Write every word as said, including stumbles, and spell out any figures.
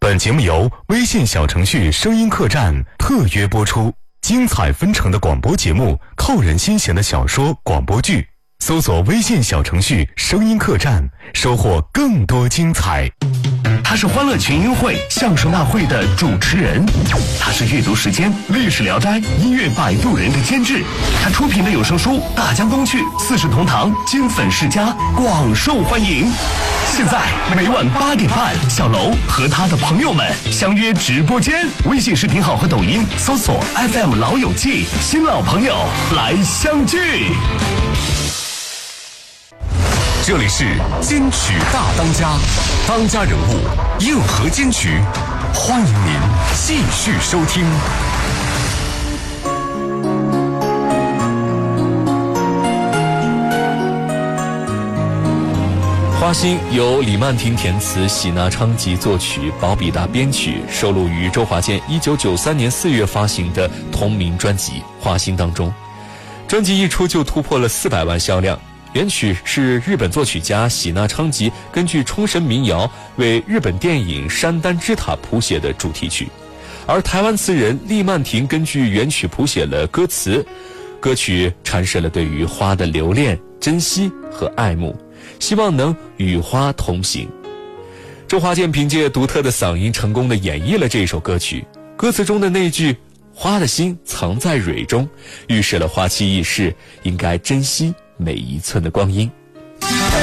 本节目由微信小程序声音客栈特约播出，精彩纷呈的广播节目，扣人心弦的小说广播剧，搜索微信小程序声音客栈，收获更多精彩。 他是欢乐群英会相声大会的主持人，他是阅读时间历史聊斋音乐摆渡人的监制，他出品的有声书《大江东去》《四世同堂》金粉世家广受欢迎。现在每晚八点半，小楼和他的朋友们相约直播间，微信视频号和抖音搜索 F M 老友记，新老朋友来相聚。 这里是金曲大当家，当家人物硬核金曲，欢迎您继续收听。 花心由李曼婷填词，喜纳昌吉作曲，保比达编曲，收录于周华健一九九三年四月发行的同名专辑《花心》当中。专辑一出就突破了四百万销量。原曲是日本作曲家喜纳昌吉根据冲绳民谣为日本电影《山丹之塔》谱写的主题曲，而台湾词人厉曼婷根据原曲谱写了歌词。歌曲阐释了对于花的留恋、珍惜和爱慕，希望能与花同行。周华健凭借独特的嗓音成功地演绎了这首歌曲，歌词中的那句花的心藏在蕊中，预示了花期易逝，应该珍惜每一寸的光阴。